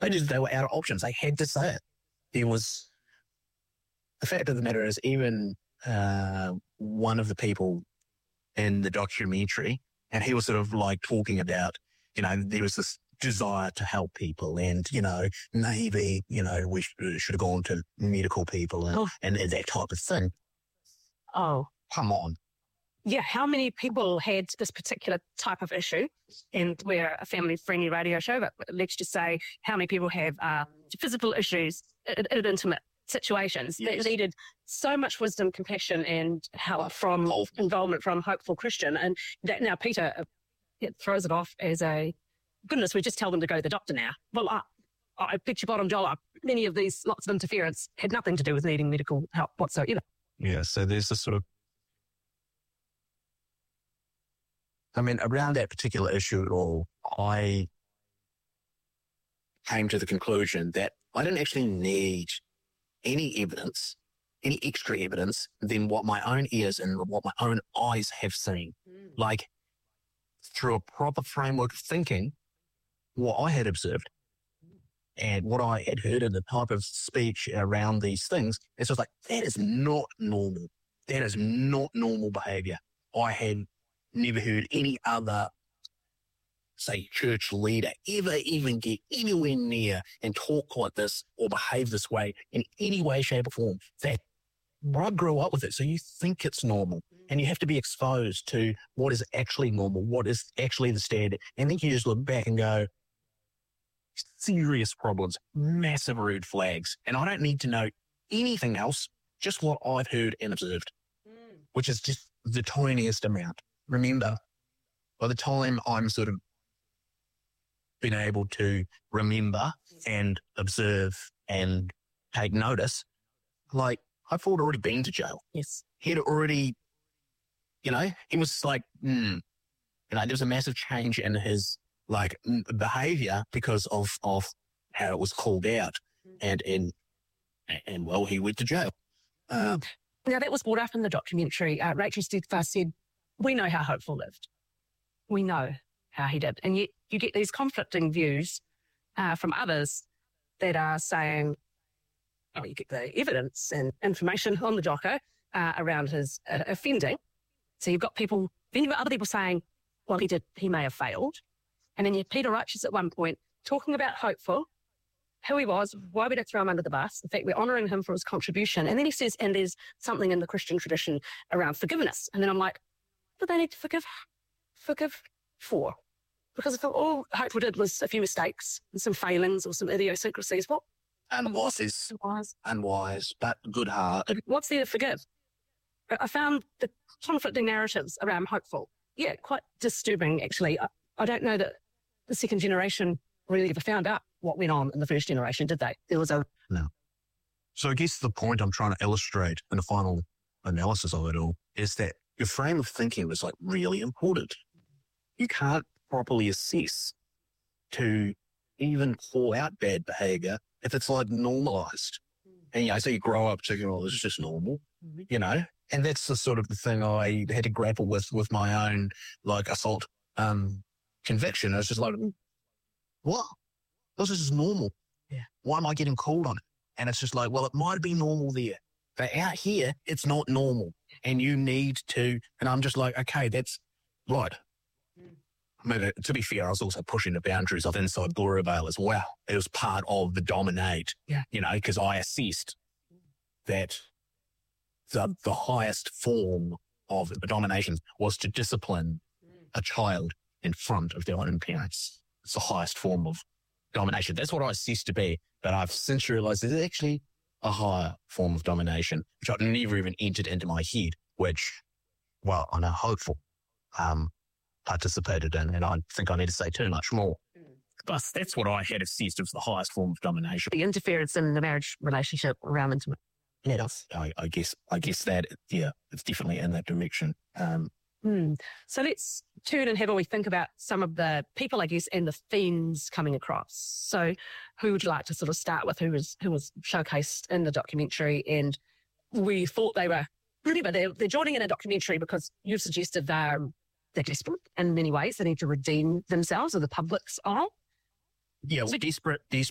They were out of options. They had to say it. The fact of the matter is, even one of the people in the documentary, and he was sort of like talking about, there was this desire to help people and, maybe, we should have gone to medical people and that type of thing. Oh. Come on. Yeah, how many people had this particular type of issue? And we're a family-friendly radio show, but let's just say how many people have physical issues in intimate situations that needed so much wisdom, compassion, and help from involvement from Hopeful Christian. And that now Peter throws it off as goodness, we just tell them to go to the doctor now. Well, I bet your bottom dollar, many of these lots of interference had nothing to do with needing medical help whatsoever. Yeah, so there's this sort of... around that particular issue at all, I came to the conclusion that I didn't actually need any evidence, any extra evidence than what my own ears and what my own eyes have seen. Like, through a proper framework of thinking, what I had observed and what I had heard in the type of speech around these things, it's just like, that is not normal. That is not normal behaviour. I had never heard any other, say, church leader ever even get anywhere near and talk like this or behave this way in any way, shape or form. That I grew up with it, so you think it's normal and you have to be exposed to what is actually normal, what is actually the standard. And then you just look back and go, serious problems, massive red flags. And I don't need to know anything else, just what I've heard and observed, which is just the tiniest amount. Remember, by the time I'm sort of been able to remember and observe and take notice, like, I've already been to jail. Yes. He'd already, he was like, there was a massive change in his, behavior because of how it was called out. And well, he went to jail. Now, that was brought up in the documentary. Rachel Steadfast said, we know how Hopeful lived. We know how he did. And yet you get these conflicting views from others that are saying, you get the evidence and information on the doco around his offending. So you've got other people saying, well, he may have failed. And then you have Peter Righteous at one point talking about Hopeful, who he was, why we don't throw him under the bus. In fact, we're honouring him for his contribution. And then he says, and there's something in the Christian tradition around forgiveness. And then I'm like, what do they need to forgive for? Because if all Hopeful did was a few mistakes and some failings or some idiosyncrasies, what? Unwise, but good heart. What's there to forgive? I found the conflicting narratives around Hopeful, quite disturbing, actually. I don't know that the second generation really ever found out what went on in the first generation, did they? No. So I guess the point I'm trying to illustrate in the final analysis of it all is that your frame of thinking was really important. You can't properly assess to even call out bad behaviour if it's normalised. And so you grow up thinking, oh, this is just normal, and that's the sort of the thing I had to grapple with my own assault conviction. I was just like, what? This is normal. Yeah. Why am I getting called on it? And it's just well, it might be normal there, but out here, it's not normal. And you need to, and I'm just okay, that's right. To be fair, I was also pushing the boundaries of inside Gloriavale as well. It was part of the dominate, because I assessed that the highest form of the domination was to discipline a child in front of their own parents. It's the highest form of domination. That's what I assessed to be. But I've since realised there's actually a higher form of domination, which I'd never even entered into my head, which, well, I know Hopeful participated in, and I think I need to say too much more. But that's what I had assessed as the highest form of domination. The interference in the marriage relationship around intimate. Yes. I guess that, it's definitely in that direction. So let's turn and have a wee think about some of the people, I guess, and the themes coming across. So who would you like to sort of start with, who was showcased in the documentary? And we thought they were really, but they're joining in a documentary because you've suggested they're desperate in many ways. They need to redeem themselves in the public's eye. Yeah, well, desperate